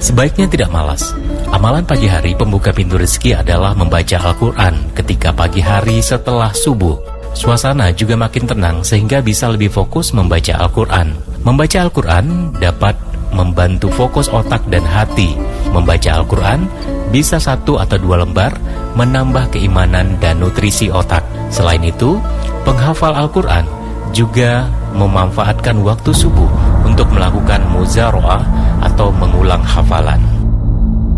Sebaiknya tidak malas. Amalan pagi hari pembuka pintu rezeki adalah membaca Al-Quran ketika pagi hari setelah subuh. Suasana juga makin tenang sehingga bisa lebih fokus membaca Al-Quran. Membaca Al-Quran dapat membantu fokus otak dan hati. Membaca Al-Quran bisa 1 atau 2 lembar menambah keimanan dan nutrisi otak. Selain itu, penghafal Al-Quran juga memanfaatkan waktu subuh untuk melakukan muzaroah atau mengulang hafalan.